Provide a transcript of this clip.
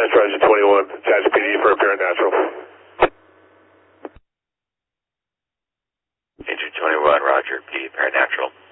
That's Roger 21, Task PD for a paranatural. Agent 21, Roger, PD paranatural.